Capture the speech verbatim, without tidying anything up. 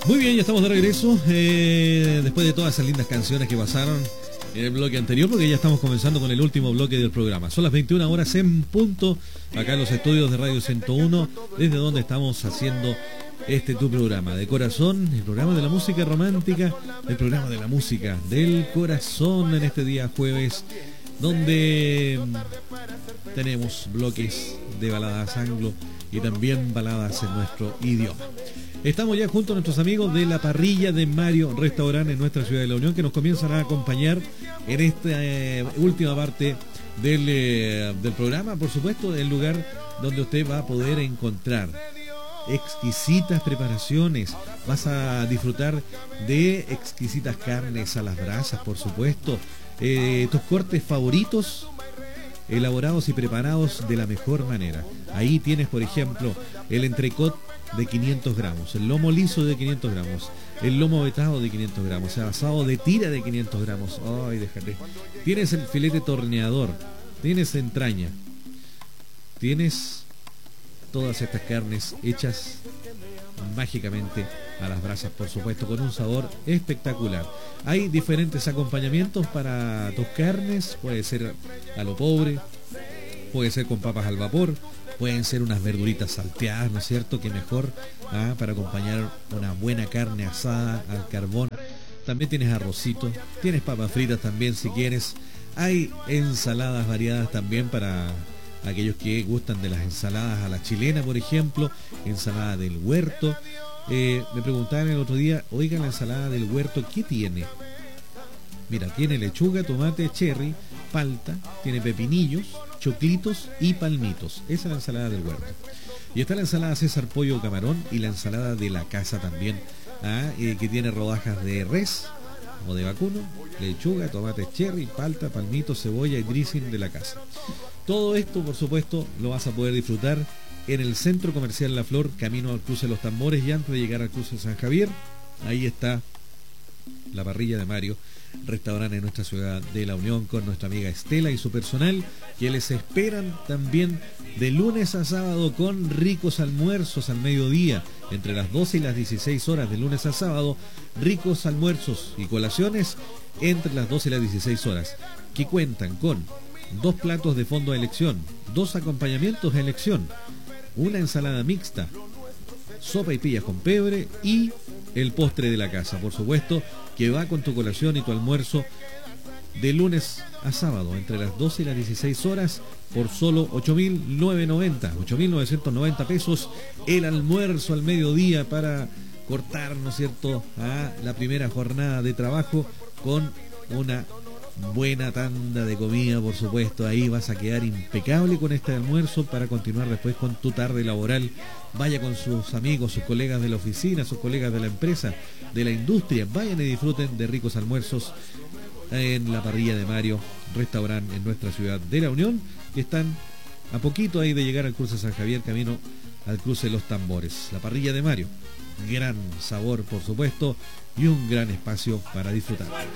Muy bien, ya estamos de regreso, eh, después de todas esas lindas canciones que pasaron en el bloque anterior, porque ya estamos comenzando con el último bloque del programa. Son las veintiuna horas en punto, acá en los estudios de Radio ciento uno, desde donde estamos haciendo este tu programa de corazón, el programa de la música romántica, el programa de la música del corazón en este día jueves, donde tenemos bloques de baladas anglo y también baladas en nuestro idioma. Estamos ya junto a nuestros amigos de la parrilla de Mario Restaurante en nuestra ciudad de La Unión, que nos comienzan a acompañar en esta eh, última parte del, eh, del programa. Por supuesto, el lugar donde usted va a poder encontrar exquisitas preparaciones, vas a disfrutar de exquisitas carnes a las brasas, por supuesto, eh, tus cortes favoritos elaborados y preparados de la mejor manera. Ahí tienes, por ejemplo, el entrecot de quinientos gramos, el lomo liso de quinientos gramos, el lomo vetado de quinientos gramos, el asado de tira de quinientos gramos. Ay, déjate. Tienes el filete torneador, tienes entraña, tienes todas estas carnes hechas mágicamente a las brasas, por supuesto, con un sabor espectacular. Hay diferentes acompañamientos para tus carnes, puede ser a lo pobre, puede ser con papas al vapor, pueden ser unas verduritas salteadas, ¿no es cierto? Que mejor ¿ah? para acompañar una buena carne asada al carbón. También tienes arrocito, tienes papas fritas también si quieres. Hay ensaladas variadas también para aquellos que gustan de las ensaladas a la chilena, por ejemplo, ensalada del huerto. Eh, me preguntaban el otro día, oiga, la ensalada del huerto, ¿qué tiene? Mira, tiene lechuga, tomate, cherry, palta, tiene pepinillos, choclitos y palmitos. Esa es la ensalada del huerto. Y está la ensalada César Pollo Camarón y la ensalada de la casa también, ¿ah? eh, que tiene rodajas de res o de vacuno, lechuga, tomate cherry, palta, palmitos, cebolla y dressing de la casa. Todo esto, por supuesto, lo vas a poder disfrutar en el Centro Comercial La Flor, camino al cruce de los Tambores, y antes de llegar al cruce de San Javier, ahí está la parrilla de Mario Restaurante en nuestra ciudad de La Unión, con nuestra amiga Estela y su personal, que les esperan también de lunes a sábado con ricos almuerzos al mediodía, entre las doce y las dieciséis horas de lunes a sábado, ricos almuerzos y colaciones entre las doce y las dieciséis horas, que cuentan con dos platos de fondo a elección, dos acompañamientos a elección, una ensalada mixta, sopa y pillas con pebre y el postre de la casa, por supuesto, que va con tu colación y tu almuerzo de lunes a sábado entre las doce y las dieciséis horas por solo ocho mil novecientos noventa pesos el almuerzo al mediodía para cortar, ¿no es cierto?, a la primera jornada de trabajo con una buena tanda de comida, por supuesto. Ahí vas a quedar impecable con este almuerzo para continuar después con tu tarde laboral. Vaya con sus amigos, sus colegas de la oficina, sus colegas de la empresa, de la industria, vayan y disfruten de ricos almuerzos en la parrilla de Mario Restaurante en nuestra ciudad de La Unión, que están a poquito ahí de llegar al cruce de San Javier, camino al cruce de los Tambores. La parrilla de Mario, gran sabor, por supuesto, y un gran espacio para disfrutar.